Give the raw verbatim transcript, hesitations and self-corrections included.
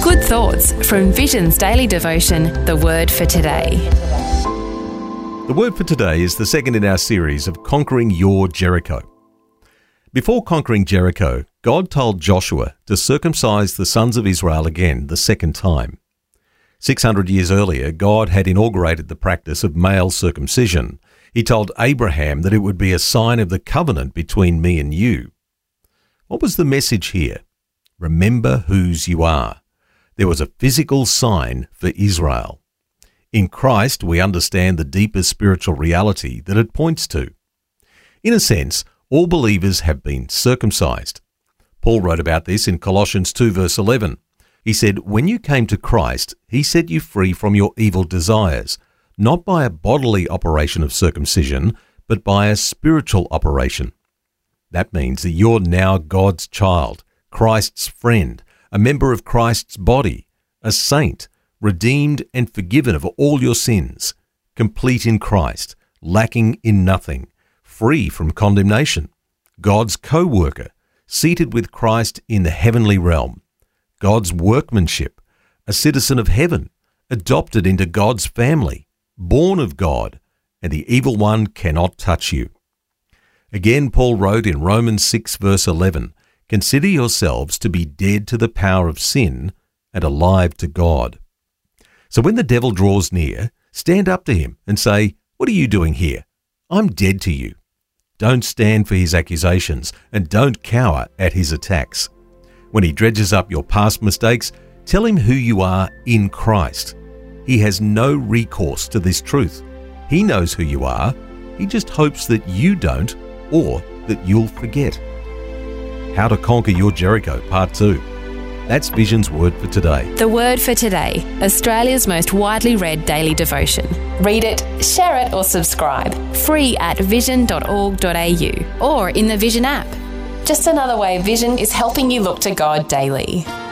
Good thoughts from Vision's daily devotion, The Word for Today. The Word for Today is the second in our series of Conquering Your Jericho. Before conquering Jericho, God told Joshua to circumcise the sons of Israel again the second time. Six hundred years earlier, God had inaugurated the practice of male circumcision. He told Abraham that it would be a sign of the covenant between me and you. What was the message here? Remember whose you are. There was a physical sign for Israel. In Christ, we understand the deeper spiritual reality that it points to. In a sense, all believers have been circumcised. Paul wrote about this in Colossians two verse eleven. He said, "When you came to Christ, he set you free from your evil desires, not by a bodily operation of circumcision, but by a spiritual operation." That means that you're now God's child, Christ's friend, a member of Christ's body, a saint, redeemed and forgiven of all your sins, complete in Christ, lacking in nothing, free from condemnation, God's co-worker, seated with Christ in the heavenly realm, God's workmanship, a citizen of heaven, adopted into God's family, born of God, and the evil one cannot touch you. Again, Paul wrote in Romans six verse eleven, "Consider yourselves to be dead to the power of sin and alive to God." So when the devil draws near, stand up to him and say, "What are you doing here? I'm dead to you." Don't stand for his accusations and don't cower at his attacks. When he dredges up your past mistakes, tell him who you are in Christ. He has no recourse to this truth. He knows who you are. He just hopes that you don't, or that you'll forget. How to Conquer Your Jericho, Part two. That's Vision's Word for Today. The Word for Today, Australia's most widely read daily devotion. Read it, share it or subscribe. Free at vision dot org dot a u or in the Vision app. Just another way Vision is helping you look to God daily.